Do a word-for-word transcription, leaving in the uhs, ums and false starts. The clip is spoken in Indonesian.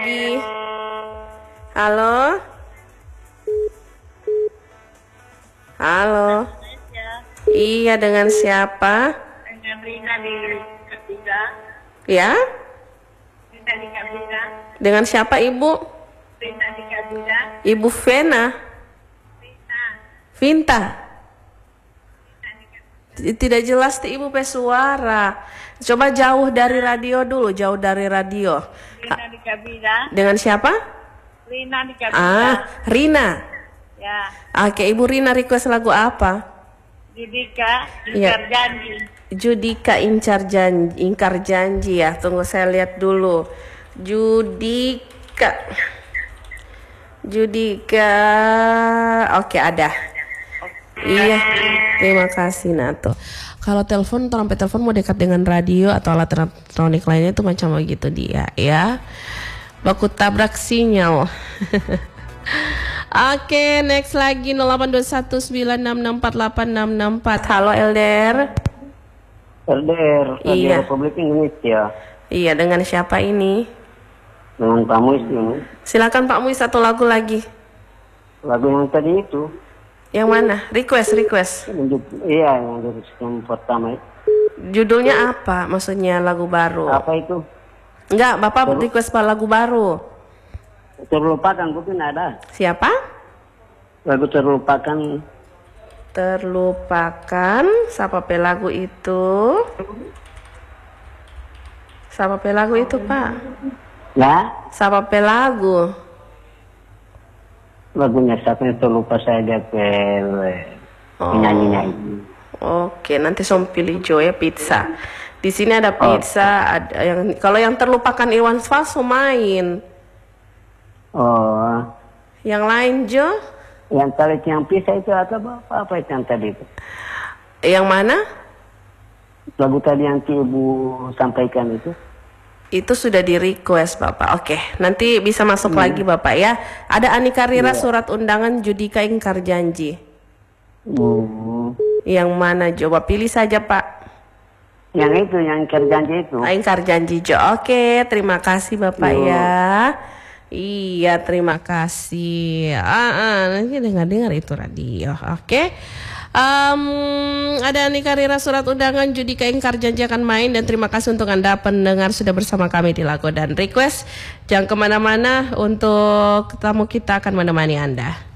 Lagi. Halo. Halo. Iya, dengan siapa? Dengan Rina di Kabila. Ya? Rina di Kabila. Dengan siapa, Ibu? Rina di Kabila. Ibu Vena. Rina. Vinta. Tidak jelas tuh Ibu pe suara. Coba jauh dari radio dulu, jauh dari radio. Rina di Kabila. Dengan siapa? Rina di Kabila. Ah, Rina. Ya. Oke, Ibu Rina request lagu apa? Judika, Iya. Ingkar Janji. Judika Incar Janji, Ingkar Janji ya. Tunggu saya lihat dulu. Judika. Judika. Oke, ada. Iya. Terima kasih Nato. Kalau telepon, trompet telepon mau dekat dengan radio atau alat elektronik lainnya itu macam begitu dia ya. Baku tabrak sinyal. Oke, next lagi nol delapan dua satu sembilan enam enam empat delapan enam enam empat. Halo Elder. Elder, Radio Iya. Republik Indonesia. Iya, dengan siapa ini? Dengan Pak Muis ini. Silakan Pak Muis, satu lagu lagi. Lagu yang tadi itu. Yang mana? Request, request. Yang ju- Iya, yang dari yang pertama itu. Judulnya apa? Maksudnya lagu baru? Apa itu? Enggak, Bapak Terus? request Pak lagu baru. Terlupakan, mungkin ada. Siapa? Lagu terlupakan. Terlupakan. Siapa pe lagu itu? Siapa pe lagu itu, Pak? Nah, Siapa pe lagu? lagunya siapa yang terlupa saya dia Oh. penyanyinya itu. Oke, nanti som pilih Jo ya, pizza. Di sini ada pizza, ada yang kalau yang terlupakan Iwan Swaso main. Oh, Yang lain Jo? yang tali yang pisah itu atau apa, apa itu yang tadi itu? Yang mana? Lagu tadi yang Ibu sampaikan itu. Itu sudah di request Bapak. Oke, nanti bisa masuk lagi Bapak ya. Ada Anika Rira surat undangan Judika Ingkar Janji. Hmm. Yang mana coba pilih saja Pak. Yang itu, yang kerjanji itu. Ah, Ingkar Janji Jo. Oke, terima kasih Bapak Yo. ya. Iya, terima kasih. Ah, ah, nanti dengar-dengar itu radio. Oke. Um, ada Anika Rira surat undangan Judika Ingkar Janji akan main. Dan terima kasih untuk Anda pendengar sudah bersama kami di Lagu dan Request. Jangan kemana-mana, untuk tamu kita akan menemani Anda.